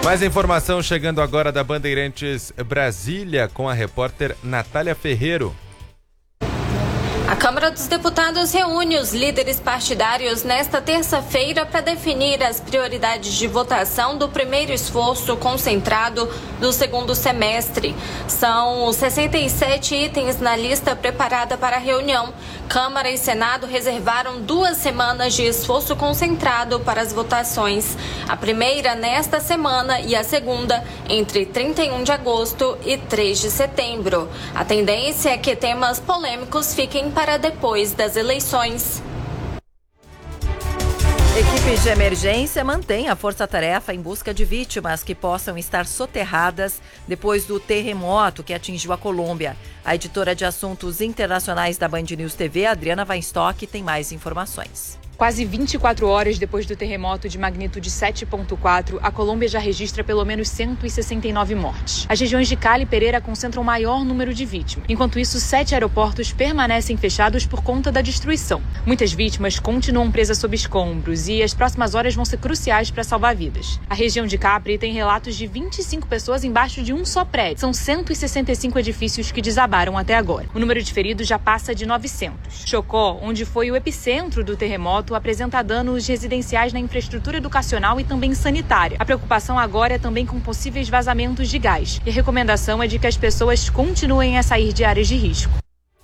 Mais informação chegando agora da Bandeirantes Brasília com a repórter Natália Ferreiro. A Câmara dos Deputados reúne os líderes partidários nesta terça-feira para definir as prioridades de votação do primeiro esforço concentrado do segundo semestre. São 67 itens na lista preparada para a reunião. Câmara e Senado reservaram 2 semanas de esforço concentrado para as votações. A primeira nesta semana e a segunda entre 31 de agosto e 3 de setembro. A tendência é que temas polêmicos fiquem para depois das eleições. Equipes de emergência mantêm a força-tarefa em busca de vítimas que possam estar soterradas depois do terremoto que atingiu a Colômbia. A editora de assuntos internacionais da Band News TV, Adriana Weinstock, tem mais informações. Quase 24 horas depois do terremoto de magnitude 7,4, a Colômbia já registra pelo menos 169 mortes. As regiões de Cali e Pereira concentram o maior número de vítimas. Enquanto isso, 7 aeroportos permanecem fechados por conta da destruição. Muitas vítimas continuam presas sob escombros e as próximas horas vão ser cruciais para salvar vidas. A região de Capri tem relatos de 25 pessoas embaixo de um só prédio. São 165 edifícios que desabaram até agora. O número de feridos já passa de 900. Chocó, onde foi o epicentro do terremoto, apresenta danos residenciais na infraestrutura educacional e também sanitária. A preocupação agora é também com possíveis vazamentos de gás. E a recomendação é de que as pessoas continuem a sair de áreas de risco.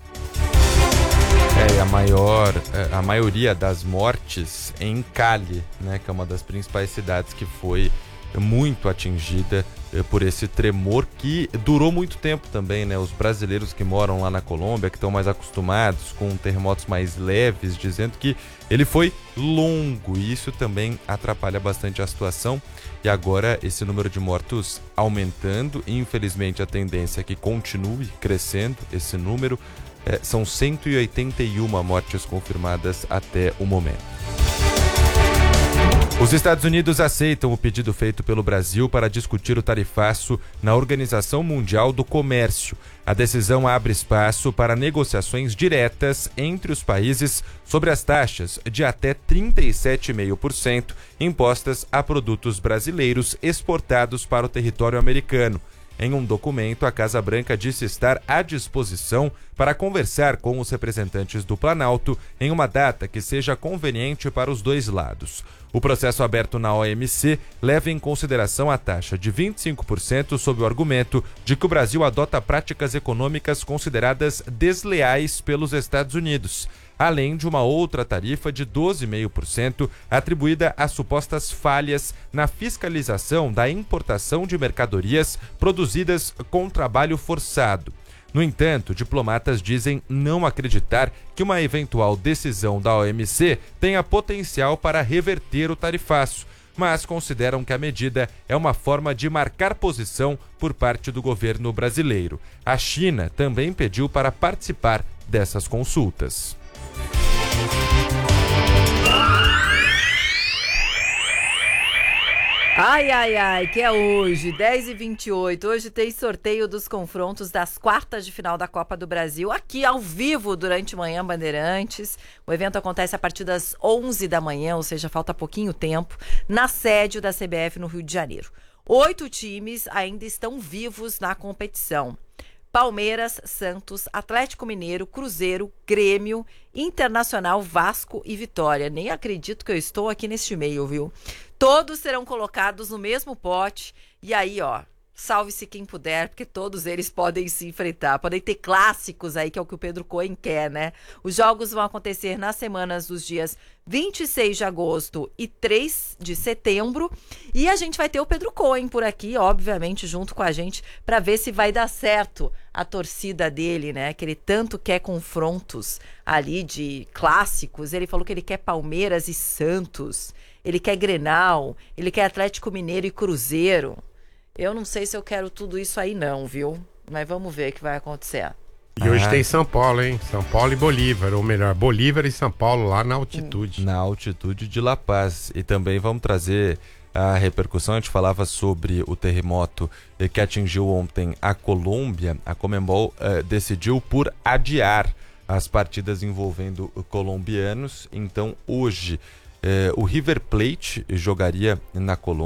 A maioria das mortes em Cali, né, que é uma das principais cidades que foi muito atingida por esse tremor que durou muito tempo também, né? Os brasileiros que moram lá na Colômbia, que estão mais acostumados com terremotos mais leves, dizendo que ele foi longo e isso também atrapalha bastante a situação. E agora esse número de mortos aumentando, infelizmente a tendência é que continue crescendo esse número. São 181 mortes confirmadas até o momento. Os Estados Unidos aceitam o pedido feito pelo Brasil para discutir o tarifaço na Organização Mundial do Comércio. A decisão abre espaço para negociações diretas entre os países sobre as taxas de até 37,5% impostas a produtos brasileiros exportados para o território americano. Em um documento, a Casa Branca disse estar à disposição para conversar com os representantes do Planalto em uma data que seja conveniente para os dois lados. O processo aberto na OMC leva em consideração a taxa de 25% sob o argumento de que o Brasil adota práticas econômicas consideradas desleais pelos Estados Unidos, além de uma outra tarifa de 12,5% atribuída a supostas falhas na fiscalização da importação de mercadorias produzidas com trabalho forçado. No entanto, diplomatas dizem não acreditar que uma eventual decisão da OMC tenha potencial para reverter o tarifaço, mas consideram que a medida é uma forma de marcar posição por parte do governo brasileiro. A China também pediu para participar dessas consultas. Ai, que é hoje, 10h28. Hoje tem sorteio dos confrontos das quartas de final da Copa do Brasil, aqui ao vivo durante Manhã Bandeirantes. O evento acontece a partir das 11 da manhã, ou seja, falta pouquinho tempo, na sede da CBF no Rio de Janeiro. 8 times ainda estão vivos na competição. Palmeiras, Santos, Atlético Mineiro, Cruzeiro, Grêmio, Internacional, Vasco e Vitória. Nem acredito que eu estou aqui neste meio, viu? Todos serão colocados no mesmo pote e aí, ó, salve-se quem puder, porque todos eles podem se enfrentar. Podem ter clássicos aí, que é o que o Pedro Cohen quer, né? Os jogos vão acontecer nas semanas dos dias 26 de agosto e 3 de setembro. E a gente vai ter o Pedro Cohen por aqui, obviamente, junto com a gente, para ver se vai dar certo a torcida dele, né? Que ele tanto quer confrontos ali de clássicos. Ele falou que ele quer Palmeiras e Santos, ele quer Grenal, ele quer Atlético Mineiro e Cruzeiro. Eu não sei se eu quero tudo isso aí não, viu? Mas vamos ver o que vai acontecer. E hoje tem São Paulo, hein? São Paulo e Bolívar, ou melhor, Bolívar e São Paulo lá na altitude. Na altitude de La Paz. E também vamos trazer a repercussão. A gente falava sobre o terremoto que atingiu ontem a Colômbia. A Conmebol decidiu por adiar as partidas envolvendo colombianos. Então hoje o River Plate jogaria na Colômbia.